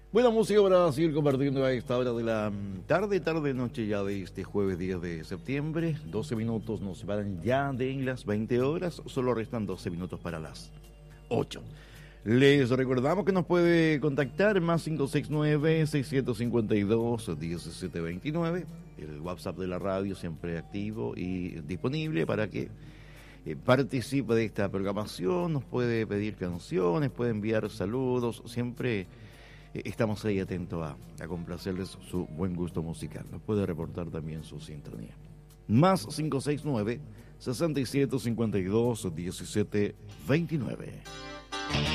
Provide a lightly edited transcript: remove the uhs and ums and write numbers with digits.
Buena música para seguir compartiendo a esta hora de la tarde-noche ya de este jueves 10 de septiembre. 12 minutos nos separan ya de las 20 horas, solo restan 12 minutos para las 8. Les recordamos que nos puede contactar más 569-652-1729. El WhatsApp de la radio siempre activo y disponible para que participe de esta programación. Nos puede pedir canciones, puede enviar saludos, siempre estamos ahí atentos a complacerles su buen gusto musical. Nos puede reportar también su sintonía. Más 569-6752-1729.